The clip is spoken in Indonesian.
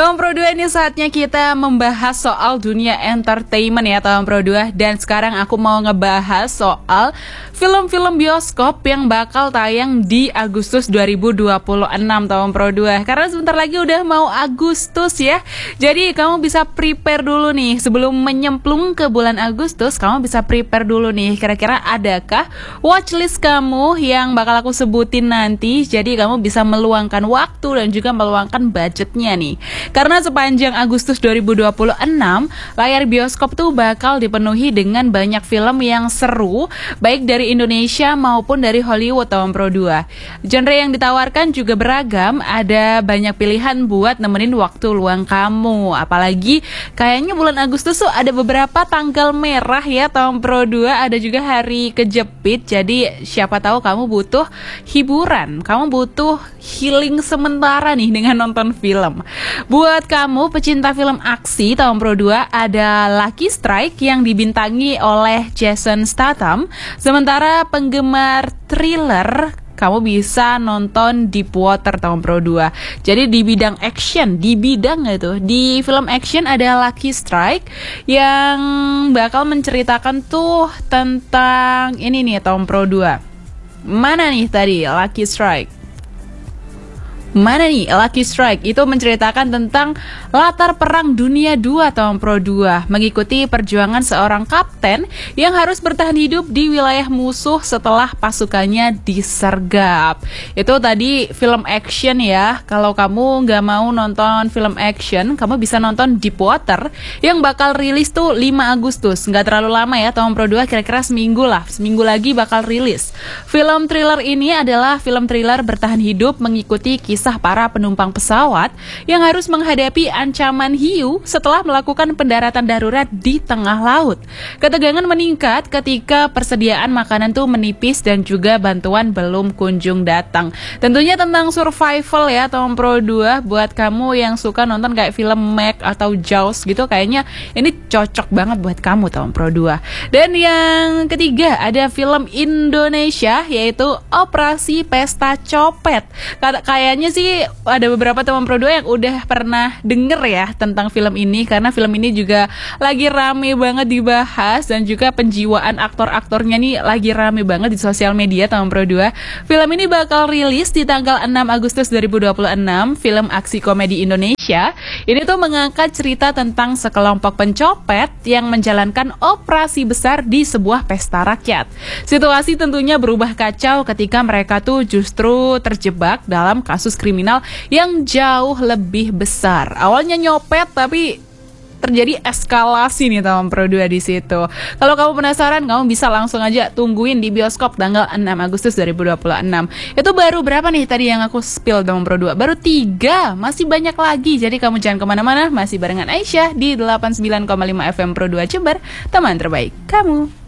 Tahun Pro 2 ini saatnya kita membahas soal dunia entertainment ya Tahun Pro 2. Dan sekarang aku mau ngebahas soal film-film bioskop yang bakal tayang di Agustus 2026 Tahun Pro 2. Karena sebentar lagi udah mau Agustus ya. Jadi kamu bisa prepare dulu nih. Sebelum menyemplung ke bulan Agustus, kamu bisa prepare dulu nih. Kira-kira adakah watchlist kamu yang bakal aku sebutin nanti. Jadi kamu bisa meluangkan waktu dan juga meluangkan budgetnya nih. Karena sepanjang Agustus 2026, layar bioskop tuh bakal dipenuhi dengan banyak film yang seru, baik dari Indonesia maupun dari Hollywood Tahun Pro 2. Genre yang ditawarkan juga beragam, ada banyak pilihan buat nemenin waktu luang kamu. Apalagi kayaknya bulan Agustus tuh ada beberapa tanggal merah ya Tahun Pro 2, ada juga hari kejepit. Jadi siapa tahu kamu butuh hiburan, kamu butuh healing sementara nih dengan nonton film. Buat kamu pecinta film aksi Tahun Pro 2, ada Lucky Strike yang dibintangi oleh Jason Statham. Sementara penggemar thriller, kamu bisa nonton Deepwater Tahun Pro 2. Jadi di bidang action, di film action ada Lucky Strike yang bakal menceritakan tuh tentang ini nih Tahun Pro 2. Mana nih tadi Lucky Strike? Mana nih Lucky Strike? Itu menceritakan tentang latar perang dunia 2 Tahun Pro 2, mengikuti perjuangan seorang kapten yang harus bertahan hidup di wilayah musuh setelah pasukannya disergap. Itu tadi film action ya. Kalau kamu nggak mau nonton film action, kamu bisa nonton Deepwater yang bakal rilis tuh 5 Agustus. Nggak terlalu lama ya Tahun Pro 2, kira-kira seminggu lagi bakal rilis. Film thriller ini adalah film thriller bertahan hidup mengikuti kisah para penumpang pesawat yang harus menghadapi ancaman hiu setelah melakukan pendaratan darurat di tengah laut. Ketegangan meningkat ketika persediaan makanan tuh menipis dan juga bantuan belum kunjung datang. Tentunya tentang survival ya Tahun Pro 2. Buat kamu yang suka nonton kayak film Meg atau Jaws gitu, kayaknya ini cocok banget buat kamu Tahun Pro 2. Dan yang ketiga ada film Indonesia yaitu Operasi Pesta Copet. Kayaknya sih ada beberapa teman Pro 2 yang udah pernah denger ya tentang film ini, karena film ini juga lagi rame banget dibahas dan juga penjiwaan aktor-aktornya nih lagi rame banget di sosial media Tahun Pro 2. Film ini bakal rilis di tanggal 6 Agustus 2026, film aksi komedi Indonesia. Ini tuh mengangkat cerita tentang sekelompok pencopet yang menjalankan operasi besar di sebuah pesta rakyat. Situasi tentunya berubah kacau ketika mereka tuh justru terjebak dalam kasus kriminal yang jauh lebih besar. Awalnya nyopet tapi terjadi eskalasi nih Tahun Pro 2 di situ. Kalau kamu penasaran, kamu bisa langsung aja tungguin di bioskop tanggal 6 Agustus 2026. Itu baru berapa nih tadi yang aku spill Tahun Pro 2? Baru 3, masih banyak lagi. Jadi kamu jangan kemana-mana, masih barengan Aisyah di 89,5 FM Pro 2 Jember, teman terbaik kamu.